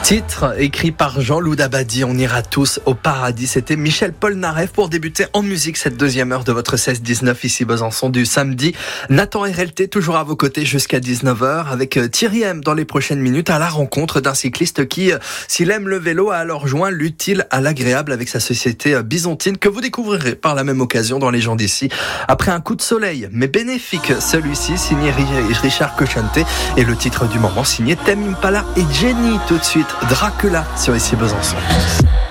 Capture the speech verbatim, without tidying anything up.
Titre écrit par Jean-Loup Dabadi, On ira tous au paradis. C'était Michel Polnareff pour débuter en musique cette deuxième heure de votre seize dix-neuf ici Besançon du samedi. Nathan R L T toujours à vos côtés jusqu'à dix-neuf heures avec Thierry M dans les prochaines minutes à la rencontre d'un cycliste qui, s'il aime le vélo, a alors joint l'utile à l'agréable avec sa société byzantine que vous découvrirez par la même occasion dans Les gens d'ici. Après un coup de soleil, mais bénéfique, celui-ci signé Richard Cochante et le titre du moment signé Tame Impala et Jenny. Tout de suite Dracula sur ici Besançon.